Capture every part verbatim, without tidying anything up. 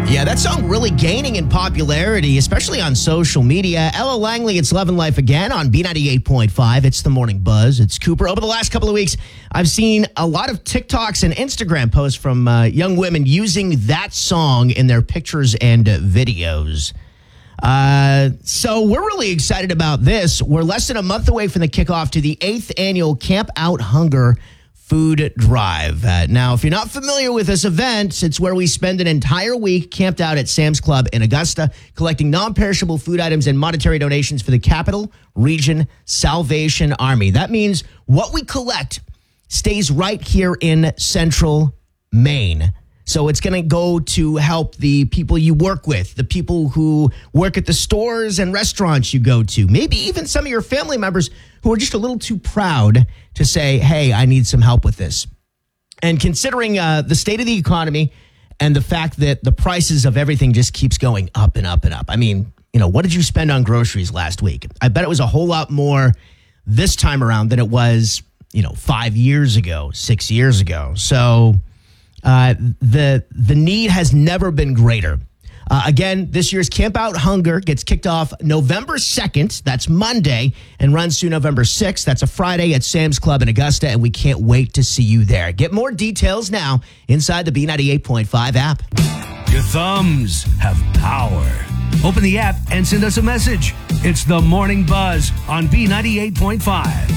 Yeah, that song really gaining in popularity, especially on social media. Ella Langley, it's Love and Life Again on B ninety-eight point five. It's the Morning Buzz. It's Cooper. Over the last couple of weeks, I've seen a lot of TikToks and Instagram posts from uh, young women using that song in their pictures and uh, videos. Uh, so we're really excited about this. We're less than a month away from the kickoff to the eighth annual Camp Out Hunger Food Drive. Uh, now, if you're not familiar with this event, it's where we spend an entire week camped out at Sam's Club in Augusta, collecting non-perishable food items and monetary donations for the Capital Region Salvation Army. That means what we collect stays right here in Central Maine. So it's going to go to help the people you work with, the people who work at the stores and restaurants you go to, maybe even some of your family members who are just a little too proud to say, hey, I need some help with this. And considering uh, the state of the economy and the fact that the prices of everything just keeps going up and up and up. I mean, you know, what did you spend on groceries last week? I bet it was a whole lot more this time around than it was, you know, five years ago, six years ago. So Uh, the the need has never been greater. Uh, again, this year's Camp Out Hunger gets kicked off November second. That's Monday, and runs through November sixth. That's a Friday at Sam's Club in Augusta, and we can't wait to see you there. Get more details now inside the B ninety-eight point five app. Your thumbs have power. Open the app and send us a message. It's the Morning Buzz on B ninety-eight point five.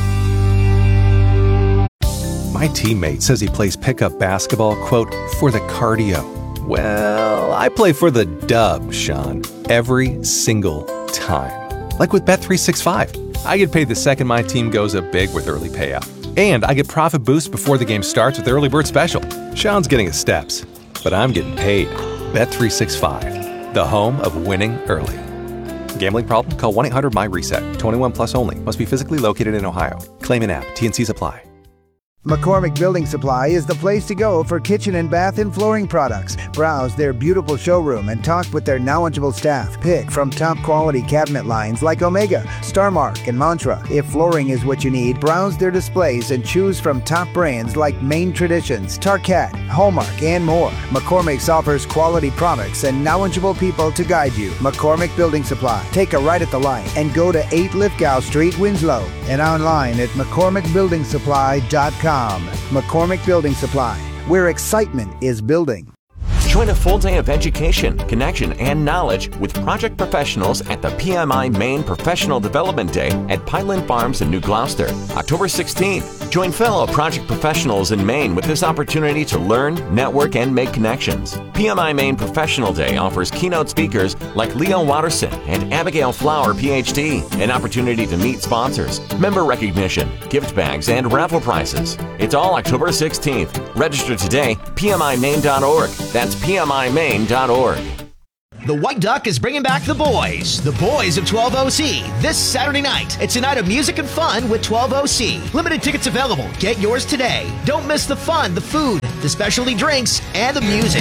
My teammate says he plays pickup basketball, quote, for the cardio. Well, I play for the dub, Sean, every single time. Like with Bet three sixty-five. I get paid the second my team goes up big with early payout. And I get profit boost before the game starts with the early bird special. Sean's getting his steps, but I'm getting paid. Bet three sixty-five, the home of winning early. Gambling problem? Call one eight hundred M Y RESET. twenty-one plus only. Must be physically located in Ohio. Claim in app. T and Cs apply. McCormick Building Supply is the place to go for kitchen and bath and flooring products. Browse their beautiful showroom and talk with their knowledgeable staff. Pick from top quality cabinet lines like Omega, Starmark, and Mantra. If flooring is what you need, browse their displays and choose from top brands like Maine Traditions, Tarkat, Hallmark, and more. McCormick's offers quality products and knowledgeable people to guide you. McCormick Building Supply. Take a right at the light and go to eight Lithgow Street, Winslow, and online at mccormick building supply dot com. McCormick Building Supply, where excitement is building. Join a full day of education, connection, and knowledge with project professionals at the P M I Maine Professional Development Day at Pineland Farms in New Gloucester, October sixteenth. Join fellow project professionals in Maine with this opportunity to learn, network, and make connections. P M I Maine Professional Day offers keynote speakers like Leo Watterson and Abigail Flower, P H D, an opportunity to meet sponsors, member recognition, gift bags, and raffle prizes. It's all October sixteenth. Register today, P M I Maine dot org. That's P M I Maine dot org. The White Duck is bringing back the boys, the boys of twelve O C, this Saturday night. It's a night of music and fun with twelve O C. Limited tickets available. Get yours today. Don't miss the fun, the food, the specialty drinks, and the music.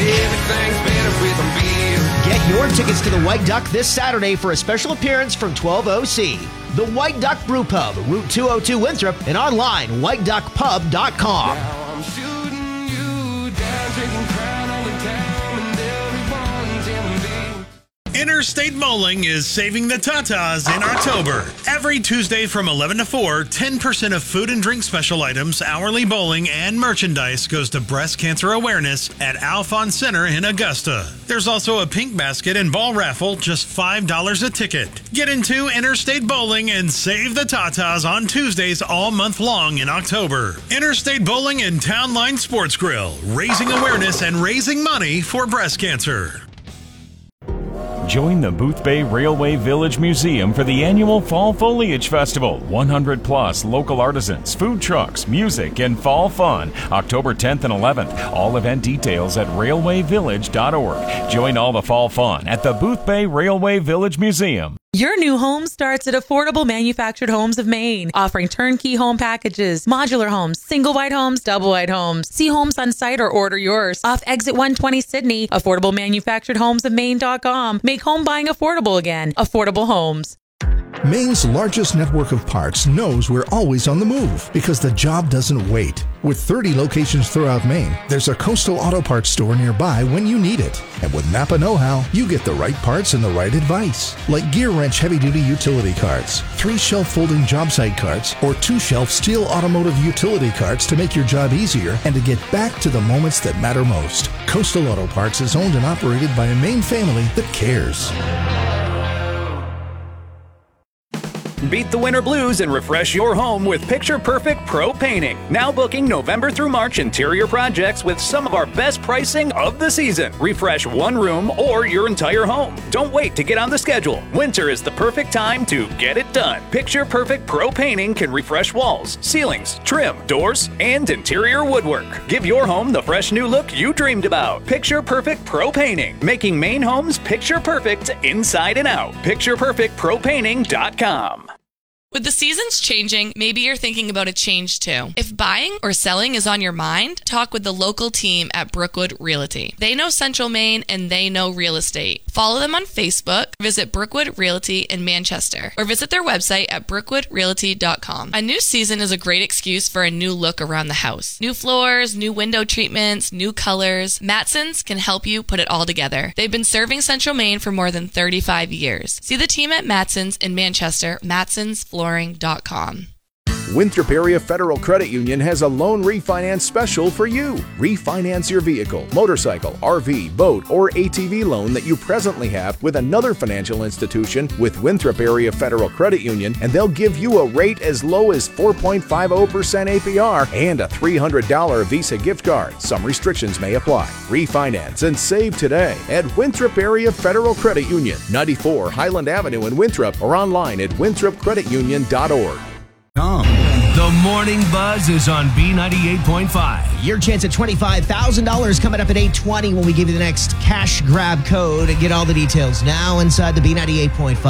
Get your tickets to the White Duck this Saturday for a special appearance from twelve O C. The White Duck Brew Pub, Route two oh two Winthrop, and online, white duck pub dot com. Now I'm shooting you down, drinking Crown all the time, and everyone's telling me. Interstate Bowling is saving the tatas in October. Every Tuesday from eleven to four, ten percent of food and drink special items, hourly bowling, and merchandise goes to breast cancer awareness at Alphon Center in Augusta. There's also a pink basket and ball raffle, just five dollars a ticket. Get into Interstate Bowling and save the tatas on Tuesdays all month long in October. Interstate Bowling and Town Line Sports Grill, raising awareness and raising money for breast cancer. Join the Boothbay Railway Village Museum for the annual Fall Foliage Festival. one hundred plus local artisans, food trucks, music, and fall fun. October tenth and eleventh. All event details at railway village dot org. Join all the fall fun at the Boothbay Railway Village Museum. Your new home starts at Affordable Manufactured Homes of Maine, offering turnkey home packages, modular homes, single wide homes, double wide homes. See homes on site or order yours. Off Exit one twenty Sydney, affordable manufactured homes of maine dot com. Make home buying affordable again. Affordable Homes. Maine's largest network of parts knows we're always on the move because the job doesn't wait. With thirty locations throughout Maine, there's a Coastal Auto Parts store nearby when you need it. And with Napa Know-How, you get the right parts and the right advice. Like Gear Wrench heavy-duty utility carts, three shelf folding job site carts, or two shelf steel automotive utility carts to make your job easier and to get back to the moments that matter most. Coastal Auto Parts is owned and operated by a Maine family that cares. Beat the winter blues and refresh your home with Picture Perfect Pro Painting. Now booking November through March interior projects with some of our best pricing of the season. Refresh one room or your entire home. Don't wait to get on the schedule. Winter is the perfect time to get it done. Picture Perfect Pro Painting can refresh walls, ceilings, trim, doors, and interior woodwork. Give your home the fresh new look you dreamed about. Picture Perfect Pro Painting, making Maine homes picture perfect inside and out. picture perfect pro painting dot com. With the seasons changing, maybe you're thinking about a change too. If buying or selling is on your mind, talk with the local team at Brookwood Realty. They know Central Maine and they know real estate. Follow them on Facebook, visit Brookwood Realty in Manchester, or visit their website at brookwood realty dot com. A new season is a great excuse for a new look around the house. New floors, new window treatments, new colors. Matson's can help you put it all together. They've been serving Central Maine for more than thirty-five years. See the team at Matson's in Manchester, matsons flooring dot com. Winthrop Area Federal Credit Union has a loan refinance special for you. Refinance your vehicle, motorcycle, R V, boat, or A T V loan that you presently have with another financial institution with Winthrop Area Federal Credit Union, and they'll give you a rate as low as four point five zero percent A P R and a three hundred dollars Visa gift card. Some restrictions may apply. Refinance and save today at Winthrop Area Federal Credit Union, ninety-four Highland Avenue in Winthrop, or online at winthrop credit union dot org. The Morning Buzz is on B ninety-eight point five. Your chance at twenty-five thousand dollars coming up at eight twenty when we give you the next cash grab code, and get all the details now inside the B ninety-eight point five.